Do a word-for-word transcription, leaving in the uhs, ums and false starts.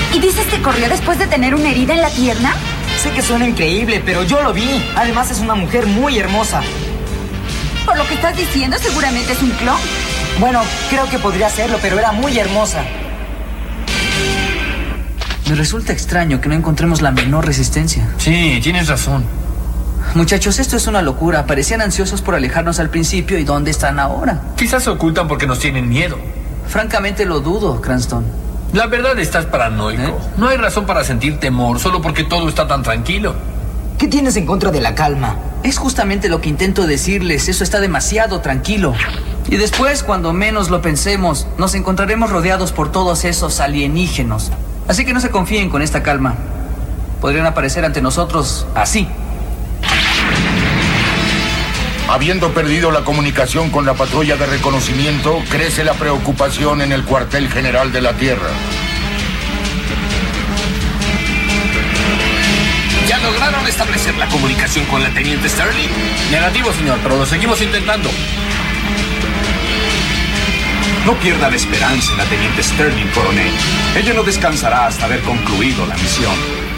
¿Y dices que corrió después de tener una herida en la pierna? Sé que suena increíble, pero yo lo vi. Además, es una mujer muy hermosa. Por lo que estás diciendo, seguramente es un clon. Bueno, creo que podría serlo, pero era muy hermosa. Me resulta extraño que no encontremos la menor resistencia. Sí, tienes razón. Muchachos, esto es una locura. Parecían ansiosos por alejarnos al principio. ¿Y dónde están ahora? Quizás se ocultan porque nos tienen miedo. Francamente lo dudo, Cranston. La verdad, estás paranoico. ¿Eh? No hay razón para sentir temor solo porque todo está tan tranquilo. ¿Qué tienes en contra de la calma? Es justamente lo que intento decirles. Eso está demasiado tranquilo. Y después, cuando menos lo pensemos, nos encontraremos rodeados por todos esos alienígenos. Así que no se confíen con esta calma. Podrían aparecer ante nosotros así. Habiendo perdido la comunicación con la patrulla de reconocimiento, crece la preocupación en el cuartel general de la Tierra. ¿Ya lograron establecer la comunicación con la teniente Sterling? Negativo, señor, pero lo seguimos intentando. No pierda la esperanza en la teniente Sterling, coronel. Ella no descansará hasta haber concluido la misión.